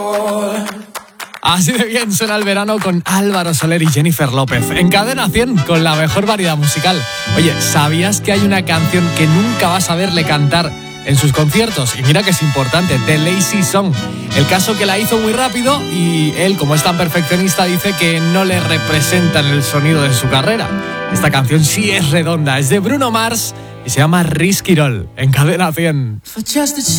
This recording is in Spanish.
Así de bien suena el verano con Álvaro Soler y Jennifer López. En Cadena 100 con la mejor variedad musical. Oye, ¿sabías que hay una canción que nunca vas a verle cantar en sus conciertos? Y mira que es importante, The Lazy Song. El caso que la hizo muy rápido y él, como es tan perfeccionista, dice que no le representa en el sonido de su carrera. Esta canción sí es redonda, es de Bruno Mars y se llama Risky Roll. En Cadena 100.